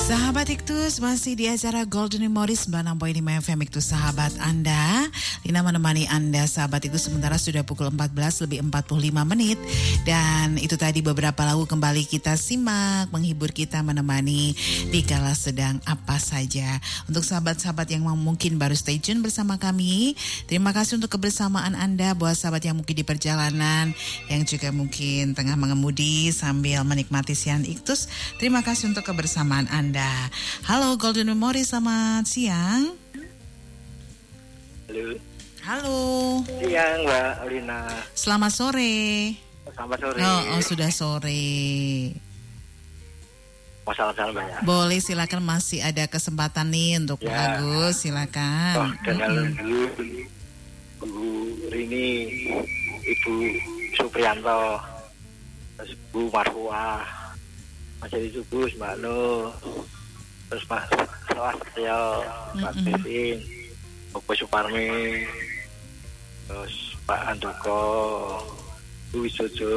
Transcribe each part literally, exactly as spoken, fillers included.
Sahabat Iktus, masih di acara Golden Memory sembilan puluh enam koma lima F M Iktus sahabat Anda. Lina menemani Anda sahabat Iktus sementara sudah pukul empat belas lebih empat puluh lima menit. Dan itu tadi beberapa lagu kembali kita simak, menghibur kita, menemani di kala sedang apa saja. Untuk sahabat-sahabat yang mungkin baru stay tune bersama kami, terima kasih untuk kebersamaan Anda. Buat sahabat yang mungkin di perjalanan, yang juga mungkin tengah mengemudi sambil menikmati siang Iktus, terima kasih untuk kebersamaan Anda. Halo Golden Memory, selamat siang. Halo. Halo. Siang Mbak Lina. Selamat sore. Selamat sore. Oh, oh sudah sore. Mau salam-salam Mbak ya? Boleh, silakan, masih ada kesempatan nih untuk ya. Pak Agus, silakan. Oh, kenal dulu Bu Rini, Ibu Supriyanto, terus Bu Marfuah, Mas Jadi Subus, Mbak Nur, terus Mas Selastio, Pak Kevin, Bapak Suparmi, terus Pak Andoko, Bu Wisojo,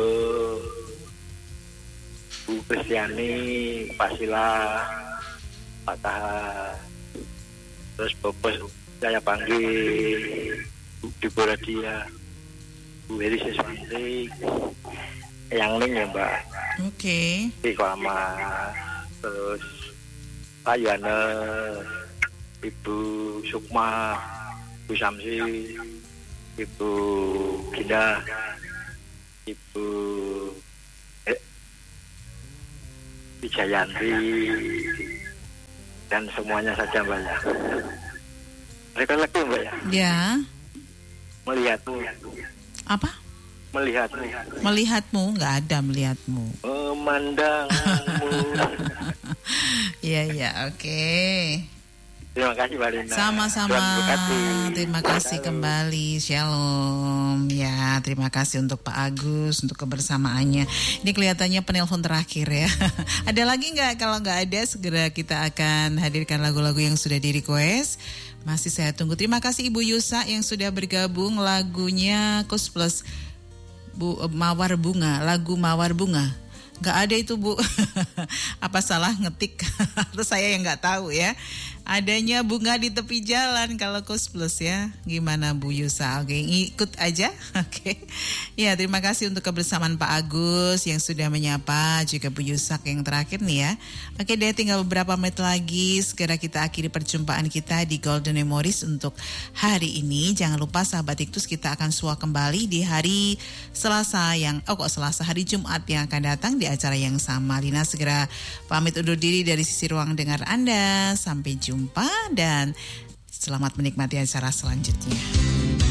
Bu Kristiani, Pak Sila, Pak Taha, terus Bapak Jaya Panggi, Bu Deborah Dia, Bu Heri Siswanti, yang Ning ya Mbak. Oke. Okay. Ibu Ama, terus Pak Yohanes, Ibu Sukma, Ibu Samsi, Ibu Gina, Ibu eh, Wijayanti, dan semuanya saja Mbak ya. Mereka lagi Mbak ya? Ya. Melihatmu. Apa? Melihatmu. Melihatmu, nggak ada melihatmu. Memandangmu. Iya, iya, oke. Terima kasih Mbak Lina. Sama-sama. Terima kasih Shalom. Kembali. Shalom. Ya, terima kasih untuk Pak Agus untuk kebersamaannya. Ini kelihatannya penelpon terakhir ya. Ada lagi nggak? Kalau nggak ada, segera kita akan hadirkan lagu-lagu yang sudah di request. Masih saya tunggu. Terima kasih Ibu Yusa yang sudah bergabung. Lagunya Kus Plus Bu Mawar Bunga, lagu Mawar Bunga. Gak ada itu Bu. Apa salah ngetik? Atau saya yang gak tahu ya. Adanya bunga di tepi jalan kalau Kus Plus ya. Gimana Bu Yusa? Oke, ikut aja. Oke. Ya, terima kasih untuk kebersamaan Pak Agus yang sudah menyapa, juga Bu Yusak yang terakhir nih ya. Oke deh, tinggal beberapa menit lagi segera kita akhiri perjumpaan kita di Golden Memories untuk hari ini. Jangan lupa sahabat Iktus, kita akan sua kembali di hari Selasa yang oh kok Selasa hari Jumat yang akan datang di acara yang sama. Lina segera pamit undur diri dari sisi ruang dengar Anda. Sampai jumpa dan selamat menikmati acara selanjutnya.